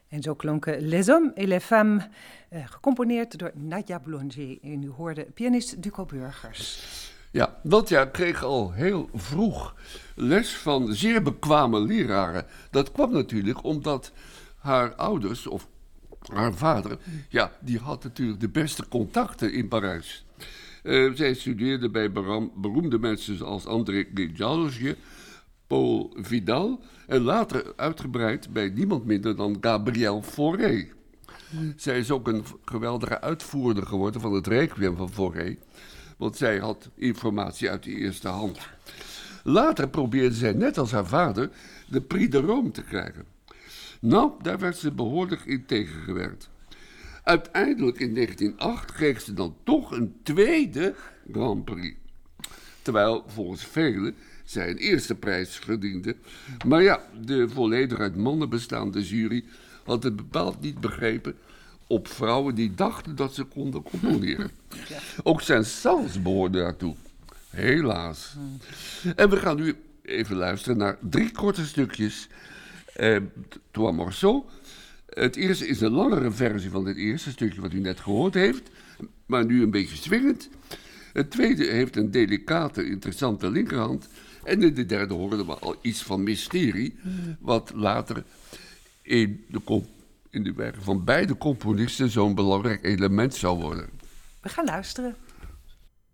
En zo klonken Les Hommes et les Femmes, gecomponeerd door Nadia Boulanger. En u hoorde pianist Duco Burgers. Ja, Nadia kreeg al heel vroeg les van zeer bekwame leraren. Dat kwam natuurlijk omdat haar ouders, of haar vader, ja, die had natuurlijk de beste contacten in Parijs. Zij studeerde bij beroemde mensen als André Desjardins, Paul Vidal en later uitgebreid bij niemand minder dan Gabriel Fauré. Zij is ook een geweldige uitvoerder geworden van het Requiem van Fauré, want zij had informatie uit de eerste hand. Later probeerde zij, net als haar vader, de Prix de Rome te krijgen. Nou, daar werd ze behoorlijk in tegengewerkt. Uiteindelijk in 1908 kreeg ze dan toch een tweede Grand Prix. Terwijl volgens velen zij een eerste prijs verdiende. Maar ja, de volledig uit mannen bestaande jury had het bepaald niet begrepen op vrouwen die dachten dat ze konden componeren. Ook Saint-Saëns behoorde daartoe. Helaas. En we gaan nu even luisteren naar 3 korte stukjes. Trois morceaux. Het eerste is een langere versie van het eerste stukje wat u net gehoord heeft, maar nu een beetje swingend. Het tweede heeft een delicate, interessante linkerhand. En in de derde horen we al iets van mysterie, wat later in de werken van beide componisten zo'n belangrijk element zou worden. We gaan luisteren.